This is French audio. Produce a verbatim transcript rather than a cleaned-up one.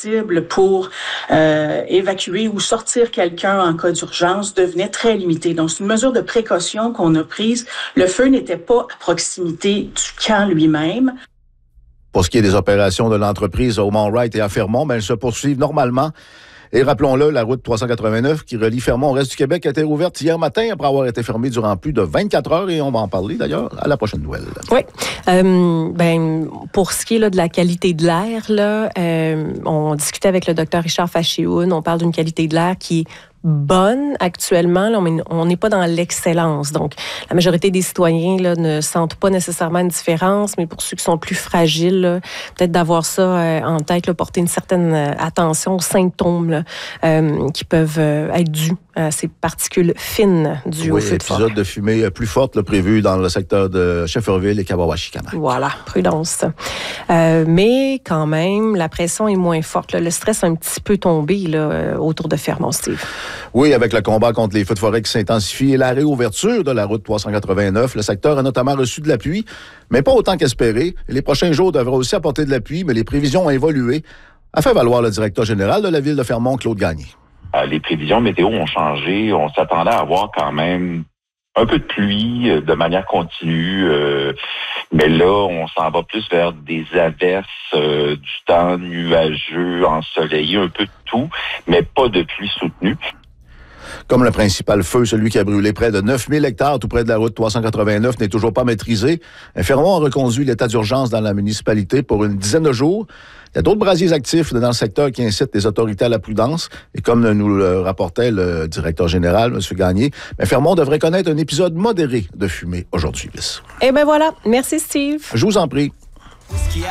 possible pour euh, évacuer ou sortir quelqu'un en cas d'urgence devenait très limité. Donc, c'est une mesure de précaution qu'on a prise. Le feu n'était pas à proximité du camp lui-même. Pour ce qui est des opérations de l'entreprise au Mont-Wright et à Fermont, ben, elles se poursuivent normalement. Et rappelons-le, la route trois cent quatre-vingt-neuf qui relie Fermont au reste du Québec a été rouverte hier matin après avoir été fermée durant plus de vingt-quatre heures et on va en parler d'ailleurs à la prochaine nouvelle. Oui. Euh, ben, pour ce qui est là, de la qualité de l'air, là, euh, on discutait avec le docteur Richard Fachéoun, on parle d'une qualité de l'air qui est bonne actuellement, là, on n'est pas dans l'excellence. Donc, la majorité des citoyens là, ne sentent pas nécessairement une différence, mais pour ceux qui sont plus fragiles, là, peut-être d'avoir ça euh, en tête, là, porter une certaine euh, attention aux symptômes là, euh, qui peuvent euh, être dus à ces particules fines dues oui, au feu de forêt. épisode de fumée plus forte là, prévu dans le secteur de Shefferville et Kawawachikamach. Voilà, prudence. Euh, mais quand même, la pression est moins forte. Là. Le stress a un petit peu tombé là, autour de Fermont, Steve. Oui, avec le combat contre les feux de forêt qui s'intensifie et la réouverture de la route trois cent quatre-vingt-neuf, le secteur a notamment reçu de la pluie, mais pas autant qu'espéré. Les prochains jours devraient aussi apporter de la pluie, mais les prévisions ont évolué, a fait valoir le directeur général de la ville de Fermont, Claude Gagné. Euh, les prévisions météo ont changé. On s'attendait à avoir quand même un peu de pluie euh, de manière continue. Euh, mais là, on s'en va plus vers des averses, euh, du temps nuageux, ensoleillé, un peu de tout, mais pas de pluie soutenue. Comme le principal feu, celui qui a brûlé près de neuf mille hectares tout près de la route trois cent quatre-vingt-neuf, n'est toujours pas maîtrisé, Fermont a reconduit l'état d'urgence dans la municipalité pour une dizaine de jours. Il y a d'autres brasiers actifs dans le secteur qui incitent les autorités à la prudence. Et comme nous le rapportait le directeur général, M. Gagné, Fermont devrait connaître un épisode modéré de fumée aujourd'hui. Eh bien voilà. Merci, Steve. Je vous en prie.